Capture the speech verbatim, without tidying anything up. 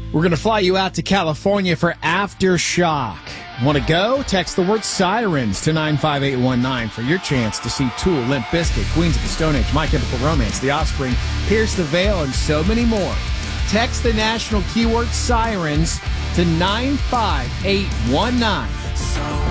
We're going to fly you out to California for Aftershock. Want to go? Text the word Sirens to nine five eight one nine for your chance to see Tool, Limp Bizkit, Queens of the Stone Age, My Chemical Romance, The Offspring, Pierce the Veil, and so many more. Text the national keyword Sirens to nine five eight one nine.